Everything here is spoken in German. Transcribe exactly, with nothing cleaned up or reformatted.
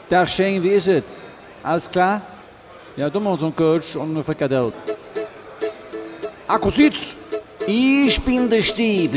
Dag Shane, wie is het? Alles klar? Ja, doe maar ons een Coach und eine Frikadelle. Akkusitz, ich bin der Steve.